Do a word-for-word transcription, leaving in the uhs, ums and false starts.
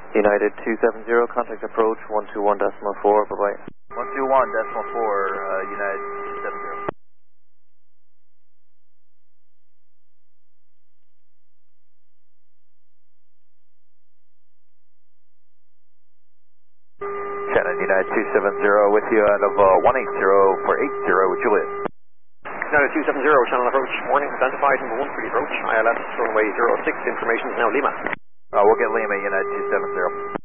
United two seven zero, contact approach one two one decimal four, bye-bye. one two one decimal four, uh, United two seven zero. Shannon, United two seven zero with you out of uh, one eight zero for eight zero, Juliet. United two seven zero, channel approach, warning, identified number one for the approach, I L S runway zero six, information is now Lima. Uh, we'll get Lima, United two seven zero.